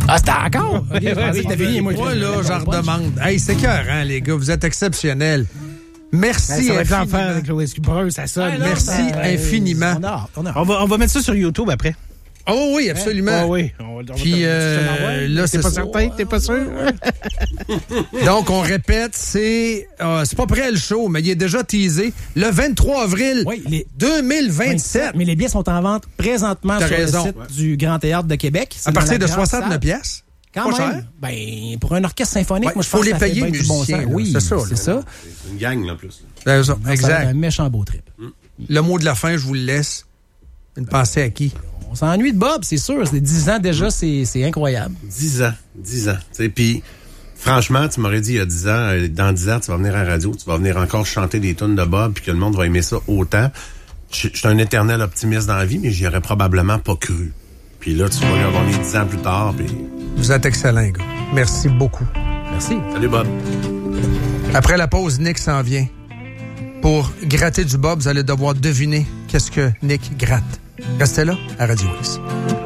Ah, c'était encore? OK, je pensais que t'avais fini. Moi, là, j'en redemande. Hey, c'est écœurant, les gars. Vous êtes exceptionnels. Merci Ça va être infiniment. l'enfer avec Claude Escubreux, ça sonne. Merci infiniment. On va mettre ça sur YouTube après. Oh oui, absolument. Oh oui. Puis là, t'es pas certain? T'es pas sûr? Donc, on répète, c'est pas prêt le show, mais il est déjà teasé. Le 23 avril 2027. Mais les billets sont en vente présentement sur le site du Grand Théâtre de Québec. À partir de 69 piastres. Quand pas même. cher. Ben, pour un orchestre symphonique, moi, je pense faut les que ça payer fait bien du bon musiciens, sens. là, Oui, c'est ça. C'est ça. C'est une gang, là, en plus. C'est ça, Ça va être exact. un méchant beau trip. Le mot de la fin, je vous le laisse. Une pensée à qui? On s'ennuie de Bob, c'est sûr. C'est 10 ans déjà, c'est incroyable. 10 ans. Puis, franchement, tu m'aurais dit il y a 10 ans, dans 10 ans, tu vas venir à la radio, tu vas venir encore chanter des tunes de Bob, puis que le monde va aimer ça autant. Je suis un éternel optimiste dans la vie, mais j'y aurais probablement pas cru. Puis là, tu vas avoir les 10 ans plus tard, puis... Vous êtes excellents, gars. Merci beaucoup. Merci. Salut, Bob. Après la pause, Nick s'en vient. Pour gratter du Bob, vous allez devoir deviner qu'est-ce que Nick gratte. Restez là, à Radio X.